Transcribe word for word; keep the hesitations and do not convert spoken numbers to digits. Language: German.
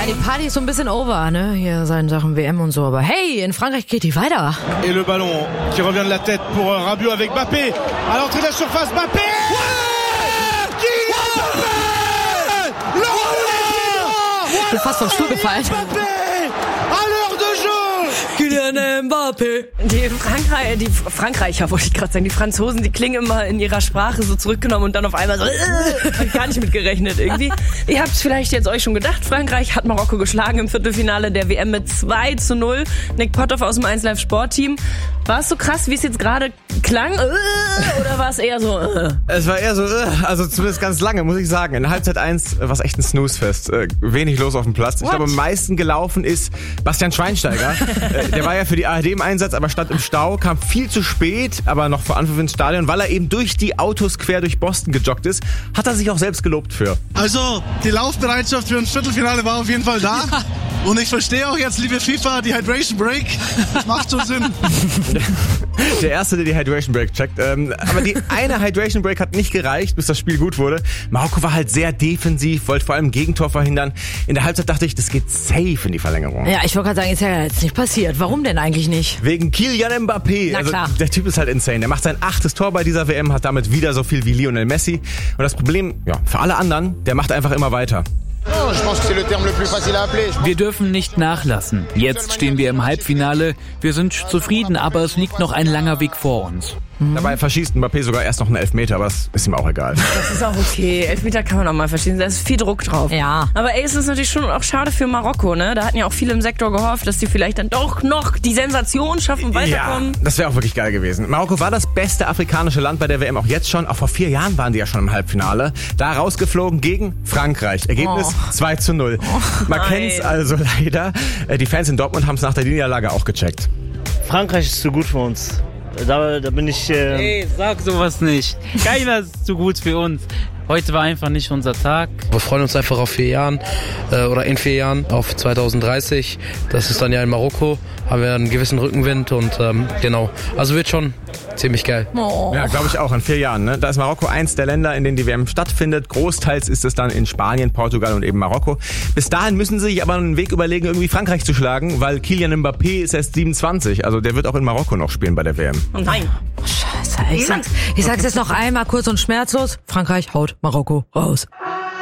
Ja, die Party ist so ein bisschen over, ne? Hier sein Sachen W M und so. Aber hey, in Frankreich geht die weiter. Et le ballon qui revient de la tête pour Rabiot avec Mbappé. À l'entrée de la surface, Mbappé. Ich bin fast vom Stuhl gefallen. Kylian Mbappé. Die Frankreich, die Frankreicher wollte ich gerade sagen, die Franzosen, die klingen immer in ihrer Sprache so zurückgenommen und dann auf einmal so, äh, hab ich gar nicht mit gerechnet irgendwie. Ihr habt es vielleicht jetzt euch schon gedacht, Frankreich hat Marokko geschlagen im Viertelfinale der W M mit zwei zu null. Nick Potthoff aus dem eins Live Sportteam. War es so krass, wie es jetzt gerade klang? Äh, oder war es eher so? Äh? Es war eher so, äh, also zumindest ganz lange, muss ich sagen. In Halbzeit eins war es echt ein Snooze-Fest. Äh, wenig los auf dem Platz. What? Ich glaube, am meisten gelaufen ist Bastian Schweinsteiger. äh, der war ja für die A R D im Einsatz, aber stand im Stau, kam viel zu spät, aber noch vor Anpfiff ins Stadion, weil er eben durch die Autos quer durch Boston gejoggt ist. Hat er sich auch selbst gelobt für. Also, die Laufbereitschaft für ein Viertelfinale war auf jeden Fall da. Ja. Und ich verstehe auch jetzt, liebe FIFA, die Hydration Break. Das macht schon Sinn. Der Erste, der die Hydration Break checkt. Ähm, aber die eine Hydration Break hat nicht gereicht, bis das Spiel gut wurde. Marokko war halt sehr defensiv, wollte vor allem ein Gegentor verhindern. In der Halbzeit dachte ich, das geht safe in die Verlängerung. Ja, ich wollte gerade sagen, ist ja jetzt nicht passiert. Warum denn eigentlich nicht? Wegen Kylian Mbappé. Na klar. Also, der Typ ist halt insane. Der macht sein achtes Tor bei dieser W M, hat damit wieder so viel wie Lionel Messi. Und das Problem, ja, für alle anderen, der macht einfach immer weiter. Wir dürfen nicht nachlassen. Jetzt stehen wir im Halbfinale. Wir sind zufrieden, aber es liegt noch ein langer Weg vor uns. Mhm. Dabei verschießt Mbappé sogar erst noch einen Elfmeter, aber das ist ihm auch egal. Das ist auch okay. Elfmeter kann man auch mal verschießen. Da ist viel Druck drauf. Ja. Aber ey, es ist natürlich schon auch schade für Marokko, ne? Da hatten ja auch viele im Sektor gehofft, dass die vielleicht dann doch noch die Sensation schaffen und weiterkommen. Ja, das wäre auch wirklich geil gewesen. Marokko war das beste afrikanische Land bei der W M auch jetzt schon. Auch vor vier Jahren waren die ja schon im Halbfinale. Da rausgeflogen gegen Frankreich. Ergebnis Oh. zwei zu null. Oh, Man kennt's also leider. Die Fans in Dortmund haben es nach der Niederlage auch gecheckt. Frankreich ist zu gut für uns. Da, da bin ich... Äh Hey, sag sowas nicht. Keiner ist zu gut für uns. Heute war einfach nicht unser Tag. Wir freuen uns einfach auf vier Jahren äh, oder in vier Jahren auf zwanzig dreißig. Das ist dann ja in Marokko. Haben wir einen gewissen Rückenwind und ähm, genau. Also wird schon ziemlich geil. Oh. Ja, glaube ich auch, in vier Jahren. Ne? Da ist Marokko eins der Länder, in denen die W M stattfindet. Großteils ist es dann in Spanien, Portugal und eben Marokko. Bis dahin müssen sie sich aber einen Weg überlegen, irgendwie Frankreich zu schlagen, weil Kylian Mbappé ist erst siebenundzwanzig. Also der wird auch in Marokko noch spielen bei der W M. Oh nein. Scheiße, ich sag's, ich sag's jetzt noch einmal kurz und schmerzlos. Frankreich haut Marokko raus.